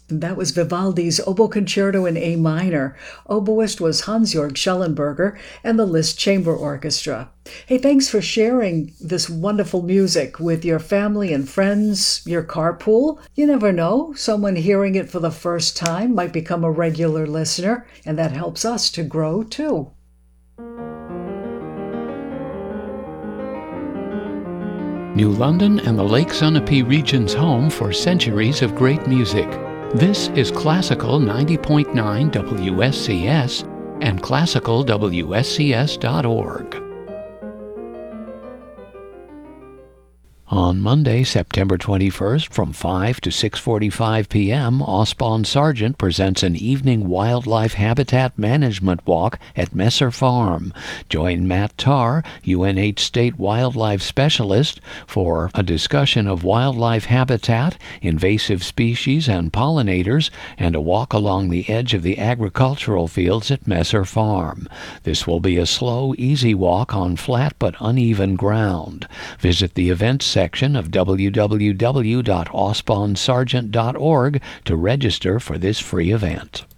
That was Vivaldi's Oboe Concerto in A minor. Oboist was Hans-Jörg Schellenberger and the Liszt Chamber Orchestra. Hey, thanks for sharing this wonderful music with your family and friends, your carpool. You never know, someone hearing it for the first time might become a regular listener, and that helps us to grow too. New London and the Lake Sunapee region's home for centuries of great music. This is Classical 90.9 WSCS and classicalwscs.org. On Monday, September 21st, from 5 to 6:45 p.m., Osbon Sargent presents an evening wildlife habitat management walk at Messer Farm. Join Matt Tarr, UNH State Wildlife Specialist, for a discussion of wildlife habitat, invasive species, and pollinators, and a walk along the edge of the agricultural fields at Messer Farm. This will be a slow, easy walk on flat but uneven ground. Visit the events section of www.osbonsargent.org to register for this free event.